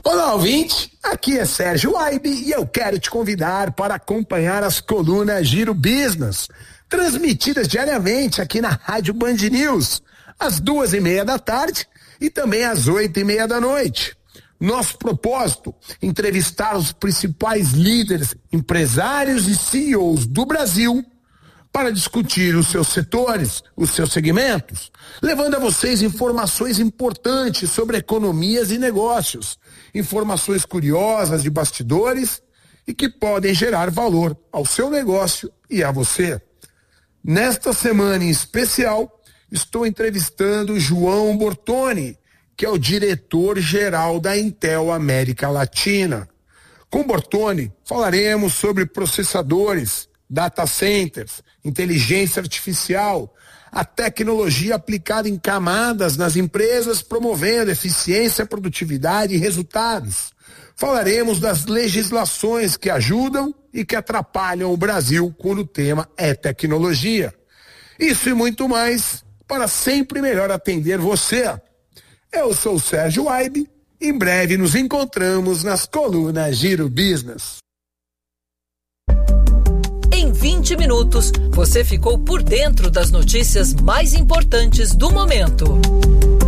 Olá, ouvinte, aqui é Sérgio Aibe e eu quero te convidar para acompanhar as colunas Giro Business, transmitidas diariamente aqui na Rádio Band News, às 2:30 da tarde e também às 8:30 da noite. Nosso propósito, entrevistar os principais líderes, empresários e CEOs do Brasil para discutir os seus setores, os seus segmentos, levando a vocês informações importantes sobre economias e negócios, informações curiosas de bastidores e que podem gerar valor ao seu negócio e a você. Nesta semana em especial, estou entrevistando João Bortoni, que é o diretor-geral da Intel América Latina. Com Bortoni, falaremos sobre processadores, data centers, inteligência artificial, a tecnologia aplicada em camadas nas empresas, promovendo eficiência, produtividade e resultados. Falaremos das legislações que ajudam e que atrapalham o Brasil quando o tema é tecnologia. Isso e muito mais para sempre melhor atender você. Eu sou o Sérgio Aibe. Em breve nos encontramos nas colunas Giro Business. Em 20 minutos, você ficou por dentro das notícias mais importantes do momento.